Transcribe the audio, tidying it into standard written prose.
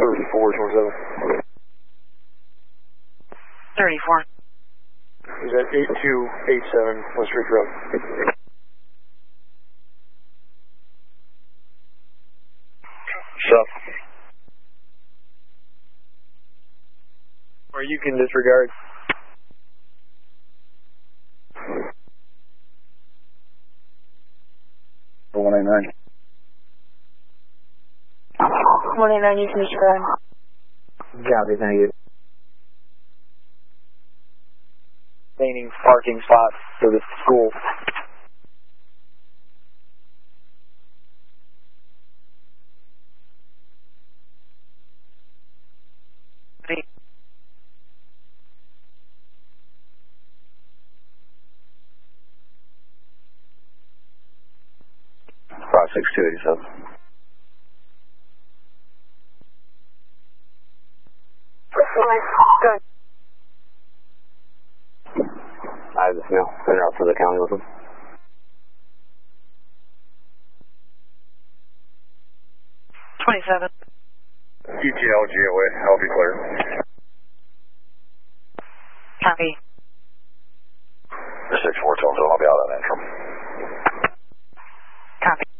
3427. 34. He's at 8287 West Ridge Road. So. Or you can disregard. For 189. 189, you can disregard. Copy, thank you. Remaining parking spot for the school. Hey. Five 6287. Good. I have this mail. Send it out to the county with them. $27. ETL, GOA, I'll be clear. Copy. 6412, I'll be out on interim. Copy.